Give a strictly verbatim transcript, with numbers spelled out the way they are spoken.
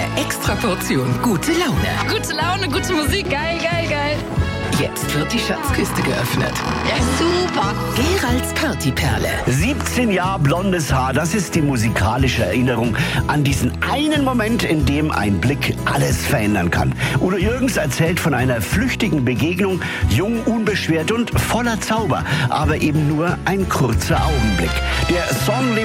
extra Portion gute Laune. Gute Laune, gute Musik, geil, geil, geil. Jetzt wird die Schatzkiste geöffnet. Ja, super. Geralds Partyperle. siebzehn Jahre blondes Haar, das ist die musikalische Erinnerung an diesen einen Moment, in dem ein Blick alles verändern kann. Udo Jürgens erzählt von einer flüchtigen Begegnung, jung, unbeschwert und voller Zauber, aber eben nur ein kurzer Augenblick. Der Song